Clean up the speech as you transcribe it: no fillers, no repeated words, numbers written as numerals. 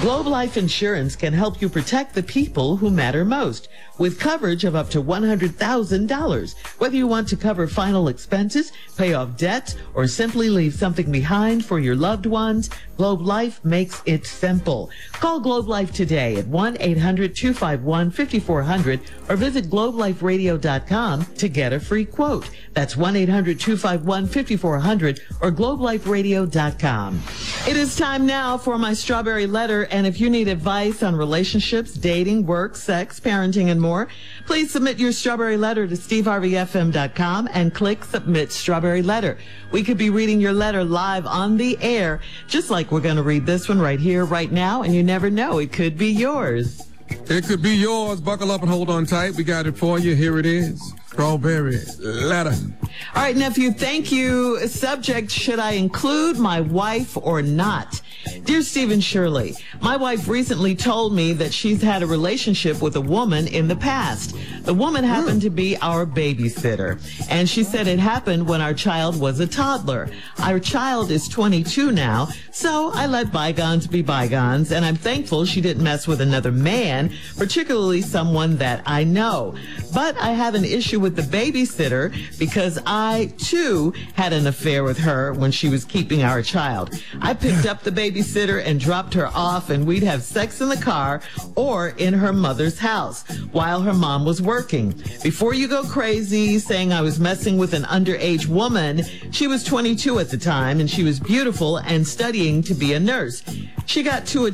Globe Life Insurance can help you protect the people who matter most with coverage of up to $100,000. Whether you want to cover final expenses, pay off debts, or simply leave something behind for your loved ones, Globe Life makes it simple. Call Globe Life today at 1-800-251-5400 or visit globeliferadio.com to get a free quote. That's 1-800-251-5400 or globeliferadio.com. It is time now for my Strawberry Letter, and if you need advice on relationships, dating, work, sex, parenting, and more, please submit your Strawberry Letter to steveharveyfm.com and click Submit Strawberry Letter. We could be reading your letter live on the air, just like we're going to read this one right here, right now, and you never know, it could be yours. It could be yours. Buckle up and hold on tight. We got it for you. Here it is. Strawberry Letter. All right, nephew, thank you. Subject, should I include my wife or not? Dear Stephen Shirley, my wife recently told me that she's had a relationship with a woman in the past. The woman happened to be our babysitter, and she said it happened when our child was a toddler. Our child is 22 now, so I let bygones be bygones, and I'm thankful she didn't mess with another man, particularly someone that I know. But I have an issue with the babysitter because I, too, had an affair with her when she was keeping our child. I picked up the babysitter and dropped her off, and we'd have sex in the car or in her mother's house while her mom was working. Before you go crazy saying I was messing with an underage woman, she was 22 at the time, and she was beautiful and studying to be a nurse. She got too